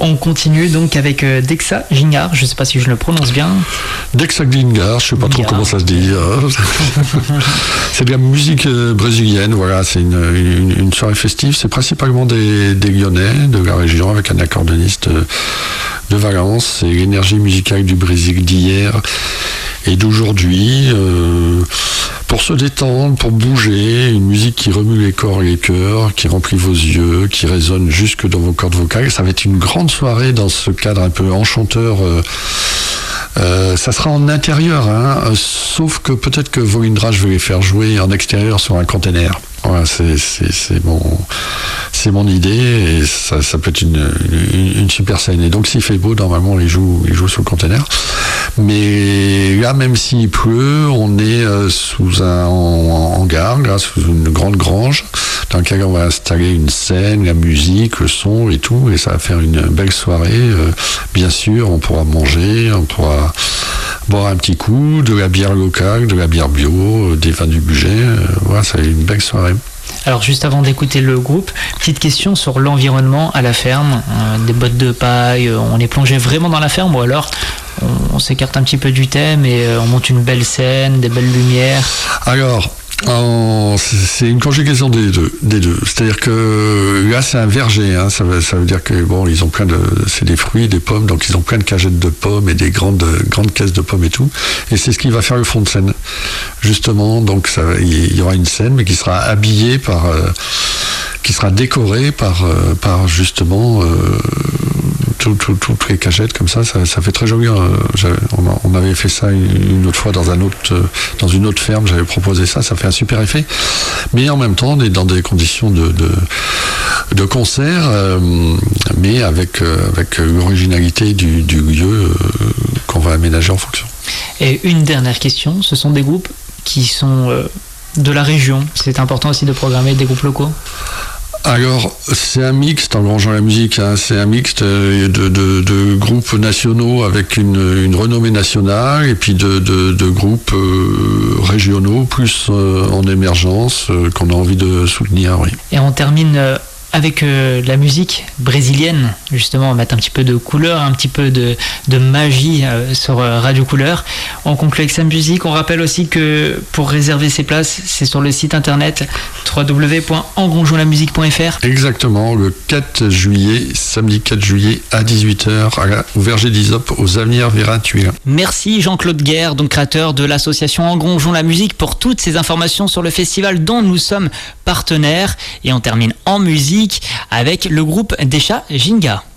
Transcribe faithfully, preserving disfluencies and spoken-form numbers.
On continue donc avec euh, Dexa Gingar, je ne sais pas si je le prononce bien. Dexa Gingar, je ne sais pas Gingar. trop comment ça se dit. C'est de la musique euh, brésilienne, voilà, c'est une, une, une soirée festive. C'est principalement des, des Lyonnais de la région avec un accordéoniste euh, de Valence. C'est l'énergie musicale du Brésil d'hier et d'aujourd'hui. Euh, pour se détendre, pour bouger, une musique qui remue les corps et les cœurs, qui remplit vos yeux, qui résonne jusque dans vos cordes vocales. Ça va être une grande soirée dans ce cadre un peu enchanteur. Euh, euh, ça sera en intérieur, hein, euh, sauf que peut-être que Volindra, je vais les faire jouer en extérieur sur un container. Voilà, c'est, c'est, c'est, mon, c'est mon idée et ça, ça peut être une, une, une super scène. Et donc s'il fait beau, normalement, il joue, il joue sur le container. Mais là, même s'il pleut, on est euh, sous un hangar, là, sous une grande grange, dans laquelle on va installer une scène, la musique, le son et tout, et ça va faire une belle soirée. Euh, bien sûr, on pourra manger, on pourra boire un petit coup, de la bière locale, de la bière bio, des vins du budget. Euh, voilà, ça va être une belle soirée. Alors juste avant d'écouter le groupe, petite question sur l'environnement à la ferme, euh, des bottes de paille, euh, on est plongé vraiment dans la ferme ou alors on, on s'écarte un petit peu du thème et euh, on monte une belle scène, des belles lumières? Alors, En, c'est une conjugaison des deux, des deux. C'est-à-dire que là, c'est un verger. Hein, ça, veut, ça veut dire que bon, ils ont plein de, c'est des fruits, des pommes, donc ils ont plein de cagettes de pommes et des grandes, grandes caisses de pommes et tout. Et c'est ce qui va faire le fond de scène, justement. Donc, ça, il y aura une scène, mais qui sera habillée par, euh, qui sera décorée par, euh, par justement. Euh, Tout, tout, toutes les cagettes comme ça, ça, ça fait très joli. On, on avait fait ça une autre fois dans un autre, dans une autre ferme. J'avais proposé ça, ça fait un super effet. Mais en même temps, on est dans des conditions de, de, de concert, euh, mais avec, euh, avec l'originalité du, du lieu euh, qu'on va aménager en fonction. Et une dernière question, ce sont des groupes qui sont euh, de la région. C'est important aussi de programmer des groupes locaux? Alors, c'est un mixte en Grand Jean la musique, hein, c'est un mixte de, de, de groupes nationaux avec une, une renommée nationale et puis de, de, de groupes euh, régionaux plus euh, en émergence euh, qu'on a envie de soutenir, oui. Et on termine euh, avec euh, la musique brésilienne, justement, on va mettre un petit peu de couleur, un petit peu de, de magie euh, sur euh, Radio Couleur. On conclut avec sa musique. On rappelle aussi que pour réserver ses places, c'est sur le site internet w w w point engronjonlamusique point f r. Exactement, le quatre juillet, samedi quatre juillet à dix-huit heures au Verger d'Isop, aux Avenirs Vérin-Tuile. Merci Jean-Claude Guerre, donc créateur de l'association Engronjon la musique, pour toutes ces informations sur le festival dont nous sommes partenaires. Et on termine en musique avec le groupe Dexa Gingar.